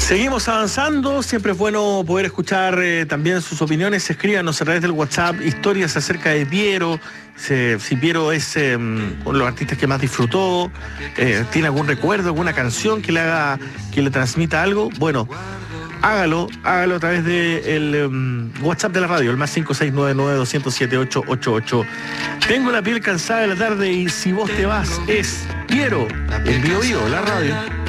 Seguimos avanzando, siempre es bueno poder escuchar también sus opiniones. Escríbanos a través del WhatsApp historias acerca de Piero, si Piero es uno de los artistas que más disfrutó, tiene algún recuerdo, alguna canción que le transmita algo. Bueno, hágalo a través del WhatsApp de la radio, el más 5699-207-888. Tengo la piel cansada de la tarde y si vos te vas es Piero, en Bio Bio, la radio.